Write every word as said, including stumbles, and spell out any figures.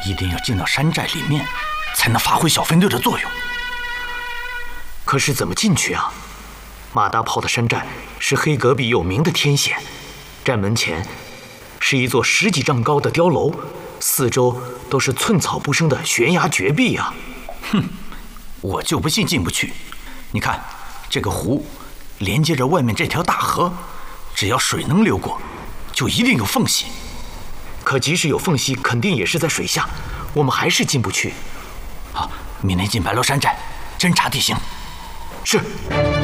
一定要进到山寨里面，才能发挥小分队的作用。 可是怎么进去啊？马大炮的山寨是黑戈壁有名的天险，寨门前是一座十几丈高的碉楼，四周都是寸草不生的悬崖绝壁啊！ 哼，我就不信进不去。你看，这个湖连接着外面这条大河，只要水能流过，就一定有缝隙。 可即使有缝隙，肯定也是在水下，我们还是进不去。 好，明天进白罗山寨，侦察地形。 是。